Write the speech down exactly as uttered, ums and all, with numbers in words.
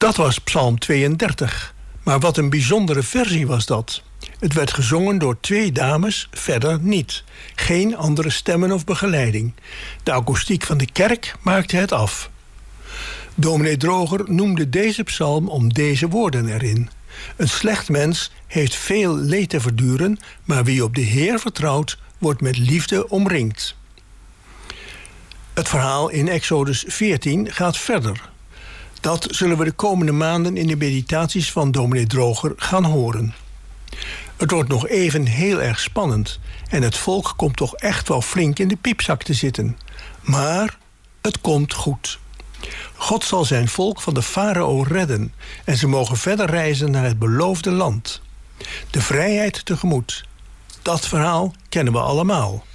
Dat was Psalm tweeëndertig. Maar wat een bijzondere versie was dat. Het werd gezongen door twee dames, verder niet. Geen andere stemmen of begeleiding. De akoestiek van de kerk maakte het af. Dominee Droger noemde deze psalm om deze woorden erin. Een slecht mens heeft veel leed te verduren, maar wie op de Heer vertrouwt, wordt met liefde omringd. Het verhaal in Exodus veertien gaat verder. Dat zullen we de komende maanden in de meditaties van dominee Droger gaan horen. Het wordt nog even heel erg spannend en het volk komt toch echt wel flink in de piepzak te zitten. Maar het komt goed. God zal zijn volk van de farao redden en ze mogen verder reizen naar het beloofde land. De vrijheid tegemoet. Dat verhaal kennen we allemaal.